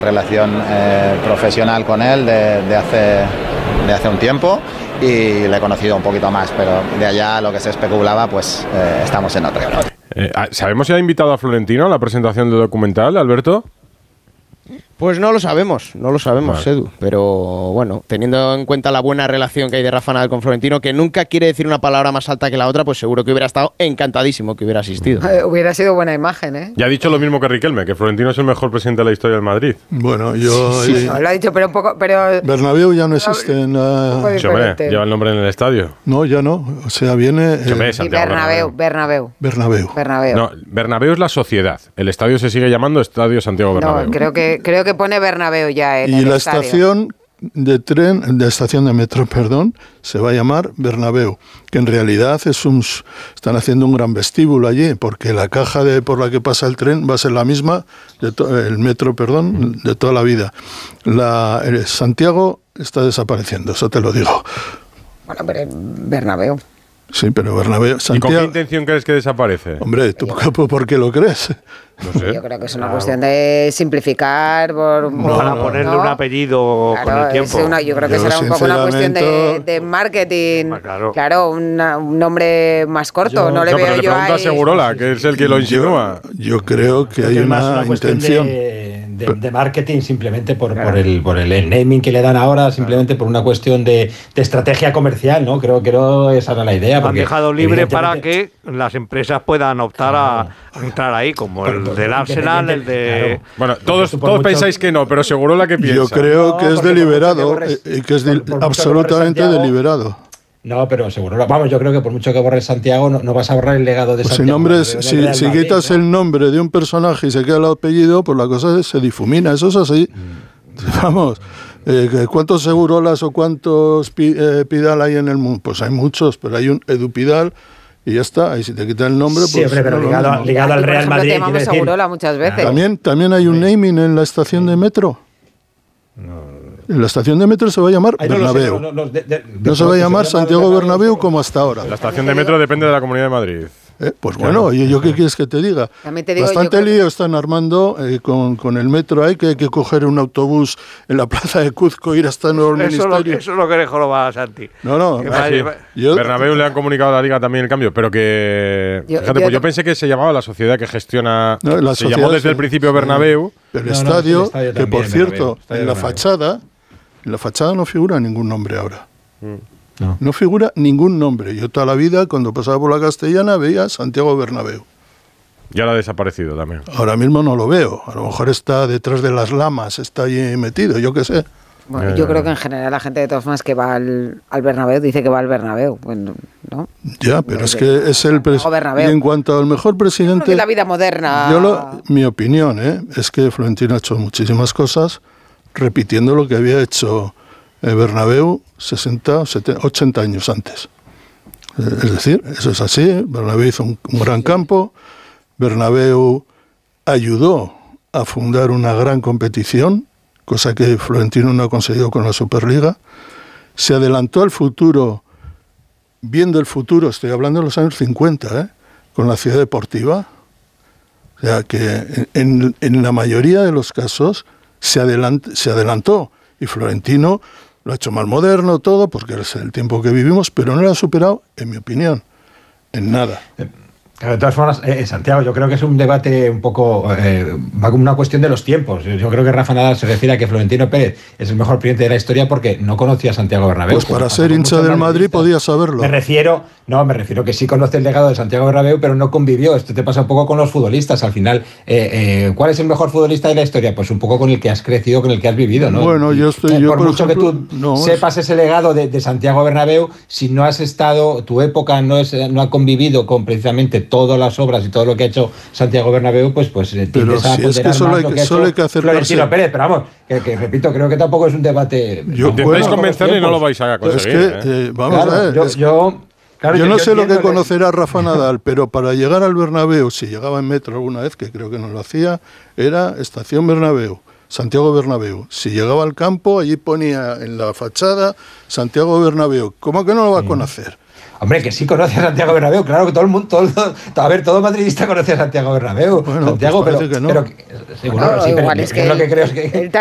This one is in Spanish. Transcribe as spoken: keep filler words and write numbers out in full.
Relación eh, profesional con él de, de, hace, de hace un tiempo y le he conocido un poquito más, pero de allá lo que se especulaba, pues eh, estamos en otra. Eh, ¿Sabemos si ha invitado a Florentino a la presentación del documental, Alberto? Pues no lo sabemos, no lo sabemos, vale. Edu. Pero bueno, teniendo en cuenta la buena relación que hay de Rafa Nadal con Florentino, que nunca quiere decir una palabra más alta que la otra, pues seguro que hubiera estado encantadísimo que hubiera asistido. Eh, hubiera sido buena imagen, ¿eh? Ya ha dicho lo mismo que Riquelme, que Florentino es el mejor presidente de la historia del Madrid. Bueno, yo... Sí, sí, lo ha dicho, pero un poco... Pero Bernabéu ya no existe en la... Chomé, lleva el nombre en el estadio. No, ya no. O sea, viene... Chomé, eh, Bernabéu, Bernabéu. Bernabéu. Bernabéu. No, Bernabéu es la sociedad. El estadio se sigue llamando Estadio Santiago Bernabéu. No, creo que, creo que pone Bernabéu ya en y el la estadio. estación de tren, de estación de metro, perdón, se va a llamar Bernabéu, que en realidad es un, están haciendo un gran vestíbulo allí, porque la caja de por la que pasa el tren va a ser la misma, de to, el metro, perdón, de toda la vida. La, el Santiago está desapareciendo, eso te lo digo. Bueno, pero Bernabéu. Sí, pero Bernabéu... Santiago, ¿y con qué intención crees que desaparece? Hombre, ¿tú por qué lo crees? No sé. Yo creo que es una claro. cuestión de simplificar por, no, para no, ponerle no. un apellido claro, con el tiempo. Una, yo creo que yo será un poco una cuestión de, de marketing. Claro, claro una, un nombre más corto. Yo, no le no, veo yo le pregunta a Segurola, que es el que lo insinúa. Yo, yo creo que creo hay que una, una intención. De, de, de marketing simplemente por, claro. por, el, por el naming que le dan ahora, simplemente por una cuestión de, de estrategia comercial, ¿no? Creo que no esa era la idea. Han dejado libre para que las empresas puedan optar a entrar ahí, como el del Arsenal, el de... Claro. Bueno, todos, todos mucho... pensáis que no, pero seguro la que piensa. Yo creo no, que es deliberado, borres, y que es por, por absolutamente que deliberado. No, pero seguro, vamos, yo creo que por mucho que borres Santiago, no, no vas a borrar el legado de pues Santiago. Si, nombres, de, de, de si, si quitas ¿no? el nombre de un personaje y se queda el apellido, pues la cosa se difumina, eso es así. Mm. Vamos, eh, ¿cuántos Segurolas o cuántos pi, eh, Pidal hay en el mundo? Pues hay muchos, pero hay un Edu Pidal. Y ya está, y si te quita el nombre, pues... Siempre, pero ligado, no, ligado al Real Madrid. Te llamamos Segurola muchas veces. ¿También, también hay un naming en la estación de metro. No. En la estación de metro se va a llamar Ay, no Bernabéu. No, no, de, de, de, no se va a llamar Santiago Bernabéu como hasta ahora. La estación de metro depende de la Comunidad de Madrid. Eh, pues bueno, claro. ¿yo, ¿yo qué quieres que te diga? Te digo, Bastante lío que... están armando eh, con, con el metro ahí, que hay que coger un autobús en la plaza de Cuzco, ir hasta el nuevo ministerio. Lo, eso es lo que le joroba a Santi. No, no. Ah, sí. yo... Bernabéu le han comunicado a la Liga también el cambio, pero que... Yo, fíjate, yo, pues yo pensé que se llamaba la sociedad que gestiona... No, la se llamó desde sí, el principio Bernabéu. El no, estadio, no, el estadio que por cierto, en la fachada, en la fachada no figura ningún nombre ahora. Mm. No. no figura ningún nombre. Yo toda la vida, cuando pasaba por la Castellana, veía Santiago Bernabéu. Ya lo ha desaparecido también. Ahora mismo no lo veo. A lo mejor está detrás de las lamas, está allí metido, yo qué sé. Bueno, eh, yo creo que en general la gente de todas formas que va al, al Bernabéu dice que va al Bernabéu. Bueno, ¿no? Ya, pero es que es el presidente. Y en cuanto al mejor presidente... Que la vida moderna... Yo lo, mi opinión ¿eh? es que Florentino ha hecho muchísimas cosas repitiendo lo que había hecho... Bernabéu sesenta, setenta, ochenta años antes. Es decir, eso es así. Bernabéu hizo un, un gran campo. Bernabéu ayudó a fundar una gran competición, cosa que Florentino no ha conseguido con la Superliga. Se adelantó al futuro, viendo el futuro, estoy hablando de los años cincuenta, ¿eh? Con la ciudad deportiva. O sea que en, en la mayoría de los casos se, adelant, se adelantó. Y Florentino lo ha hecho más moderno todo, porque es el tiempo que vivimos, pero no lo ha superado, en mi opinión, en nada. De todas formas, eh, Santiago, yo creo que es un debate un poco, eh, va como una cuestión de los tiempos. Yo creo que Rafa Nadal se refiere a que Florentino Pérez es el mejor presidente de la historia porque no conocía a Santiago Bernabéu. Pues para ser hincha del Madrid podía saberlo. Me refiero, no, me refiero que sí conoce el legado de Santiago Bernabéu, pero no convivió. Esto te pasa un poco con los futbolistas. Al final, eh, eh, ¿cuál es el mejor futbolista de la historia? Pues un poco con el que has crecido, con el que has vivido, ¿no? Bueno, yo estoy... Eh, yo, por, por mucho ejemplo, que tú no, sepas ese legado de, de Santiago Bernabéu, si no has estado, tu época no, es, no ha convivido con precisamente todas las obras y todo lo que ha hecho Santiago Bernabéu, pues pues pero a si es que solo hay, que, solo hay que hacer Florentino Pérez, pero vamos, que, que repito, creo que tampoco es un debate. Yo, Intentáis bueno, convencerle y no lo vais a conseguir. Es que, eh, vamos claro, a ver. Yo, es, yo, claro, yo yo no yo sé lo que que... conocerá Rafa Nadal, pero para llegar al Bernabéu, si llegaba en metro alguna vez, que creo que no lo hacía, era Estación Bernabéu, Santiago Bernabéu. Si llegaba al campo, allí ponía en la fachada Santiago Bernabéu. ¿Cómo que no lo va a conocer? Hombre, que sí conoce a Santiago Bernabéu, claro que todo el mundo, todo, todo, a ver, todo madridista conoce a Santiago Bernabéu. Bueno, Santiago, pues pero, que no. pero, sí, bueno, no, sí, pero igual es que lo que creo es que